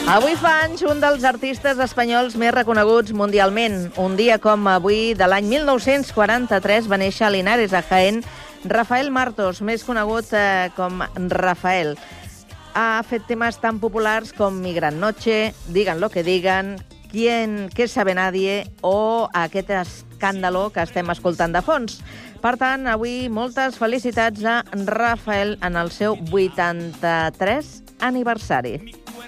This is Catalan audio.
Avui fa anys un dels artistes espanyols més reconeguts mundialment. Un dia com avui de l'any 1943 va néixer a Linares, a Jaén, Rafael Martos, més conegut com Rafael. Ha fet temes tan populars com Mi gran noche, Digan lo que digan, ¿Qué sabe nadie o aquest escàndalo que estem escoltant de fons. Per tant, avui moltes felicitats a Rafael en el seu 83 aniversari.